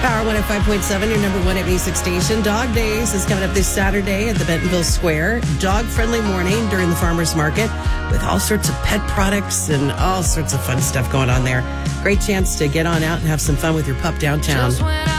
Power 105.7, your number one at Music Station. Dog Days is coming up this Saturday at the Bentonville Square. Dog-friendly morning during the farmer's market with all sorts of pet products and all sorts of fun stuff going on there. Great chance to get on out and have some fun with your pup downtown.